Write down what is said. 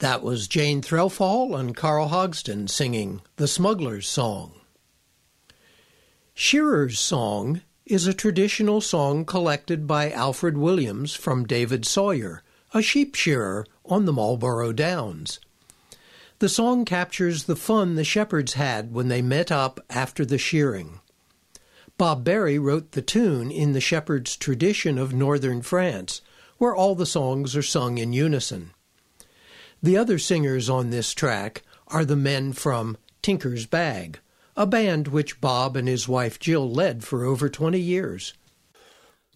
That was Jane Threlfall and Carl Hogston singing The Smuggler's Song. Shearer's Song is a traditional song collected by Alfred Williams from David Sawyer, a sheep shearer on the Marlborough Downs. The song captures the fun the shepherds had when they met up after the shearing. Bob Berry wrote the tune in the shepherds' tradition of northern France, where all the songs are sung in unison. The other singers on this track are the men from Tinker's Bag, a band which Bob and his wife Jill led for over 20 years.